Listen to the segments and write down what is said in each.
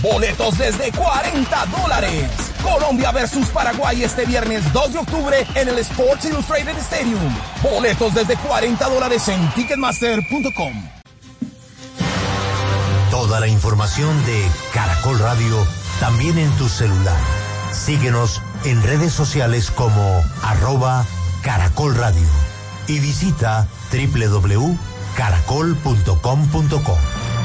Boletos desde $40. Colombia versus Paraguay este viernes 2 de octubre en el Sports Illustrated Stadium. Boletos desde $40 en Ticketmaster.com. Toda la información de Caracol Radio también en tu celular. Síguenos en redes sociales como @Caracol Radio y visita www.caracol.com.co.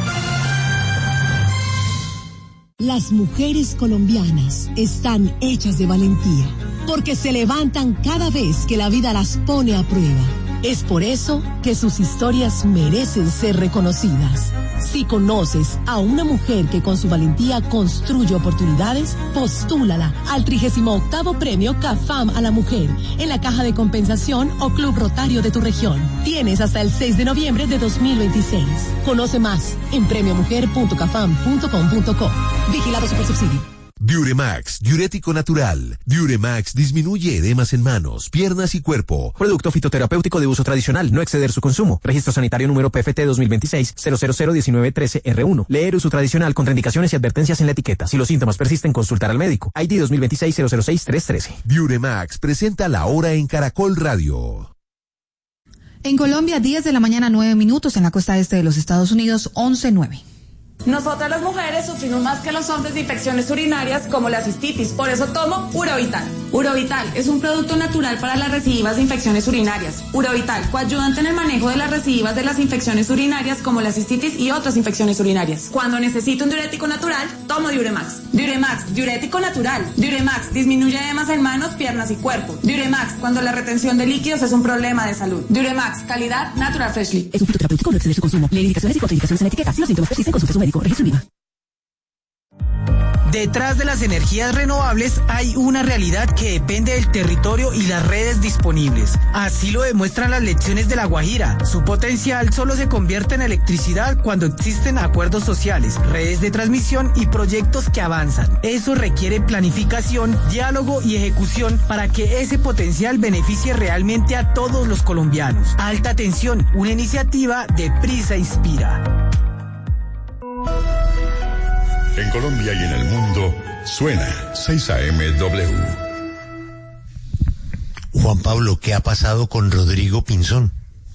Las mujeres colombianas están hechas de valentía, porque se levantan cada vez que la vida las pone a prueba. Es por eso que sus historias merecen ser reconocidas. Si conoces a una mujer que con su valentía construye oportunidades, postúlala al 38º Premio CAFAM a la Mujer en la Caja de Compensación o Club Rotario de tu región. Tienes hasta el 6 de noviembre de 2026. Conoce más en premiomujer.cafam.com.co. Vigilado Supersubsidio. Diuremax, diurético natural. Diuremax disminuye edemas en manos, piernas y cuerpo. Producto fitoterapéutico de uso tradicional, no exceder su consumo. Registro sanitario número PFT 2026-0001913R1. Leer uso tradicional, contraindicaciones y advertencias en la etiqueta. Si los síntomas persisten, consultar al médico. ID 2026-006-313. Diuremax presenta La Hora en Caracol Radio. En Colombia, 10 de la mañana, 9 minutos. En la costa este de los Estados Unidos, 11:09. Nosotras las mujeres sufrimos más que los hombres de infecciones urinarias como la cistitis, por eso tomo Urovital. Urovital es un producto natural para las recidivas de infecciones urinarias. Urovital, coayudante en el manejo de las recidivas de las infecciones urinarias como la cistitis y otras infecciones urinarias. Cuando necesito un diurético natural, tomo Diuremax. Diuremax, diurético natural. Diuremax disminuye edemas en manos, piernas y cuerpo. Diuremax, cuando la retención de líquidos es un problema de salud. Diuremax, calidad Natural Freshly. Es un fitoterapéutico, no exceder su consumo. Leer indicaciones y contraindicaciones en la etiqueta. Si los síntomas persisten, consulte a su médico. Registro IVA. Detrás de las energías renovables hay una realidad que depende del territorio y las redes disponibles. Así lo demuestran las lecciones de La Guajira. Su potencial solo se convierte en electricidad cuando existen acuerdos sociales, redes de transmisión y proyectos que avanzan. Eso requiere planificación, diálogo y ejecución para que ese potencial beneficie realmente a todos los colombianos. Alta Tensión, una iniciativa de Prisa Inspira. En Colombia y en el mundo, suena 6AMW. Juan Pablo, ¿qué ha pasado con Rodrigo Pinzón?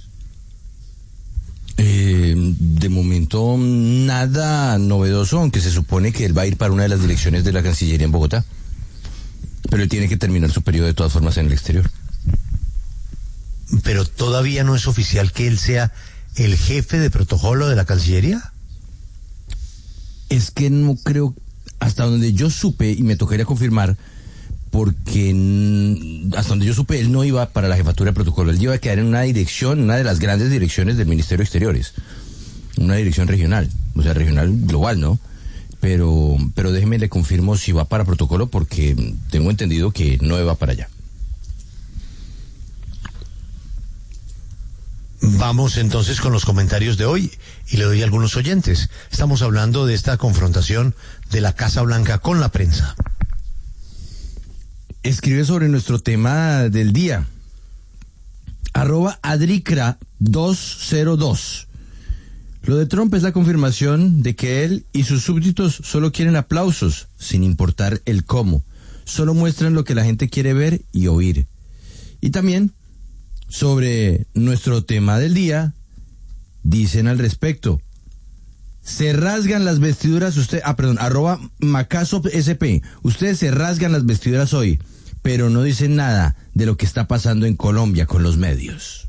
De momento nada novedoso, aunque se supone que él va a ir para una de las direcciones de la Cancillería en Bogotá. Pero él tiene que terminar su periodo de todas formas en el exterior. Pero todavía no es oficial que él sea el jefe de protocolo de la Cancillería. Es que no creo, hasta donde yo supe, y me tocaría confirmar, porque hasta donde yo supe, él no iba para la jefatura de protocolo, él iba a quedar en una dirección, una de las grandes direcciones del Ministerio de Exteriores, una dirección regional, o sea, regional global, ¿no? Pero déjeme, le confirmo si va para protocolo, porque tengo entendido que no va para allá. Vamos entonces con los comentarios de hoy y le doy a algunos oyentes. Estamos hablando de esta confrontación de la Casa Blanca con la prensa. Escribe sobre nuestro tema del día. @Adricra202. Lo de Trump es la confirmación de que él y sus súbditos solo quieren aplausos, sin importar el cómo. Solo muestran lo que la gente quiere ver y oír. Y también sobre nuestro tema del día, dicen al respecto: se rasgan las vestiduras, @MacasopSP. Ustedes se rasgan las vestiduras hoy, pero no dicen nada de lo que está pasando en Colombia con los medios.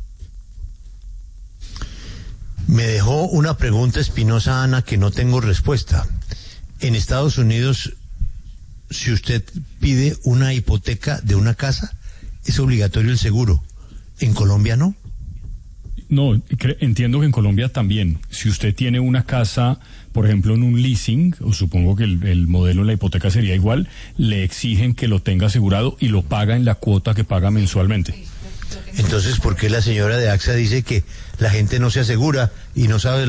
Me dejó una pregunta espinosa, Ana, que no tengo respuesta. En Estados Unidos, si usted pide una hipoteca de una casa, es obligatorio el seguro. ¿En Colombia no? No, entiendo que en Colombia también. Si usted tiene una casa, por ejemplo, en un leasing, o supongo que el modelo de la hipoteca sería igual, le exigen que lo tenga asegurado y lo paga en la cuota que paga mensualmente. Entonces, ¿por qué la señora de AXA dice que la gente no se asegura y no sabe